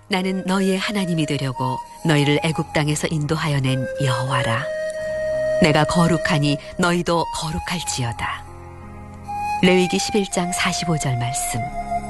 나는 너희의 하나님이 되려고 너희를 애굽 땅에서 인도하여 낸 여호와라. 내가 거룩하니 너희도 거룩할지어다. 레위기 11장 45절 말씀.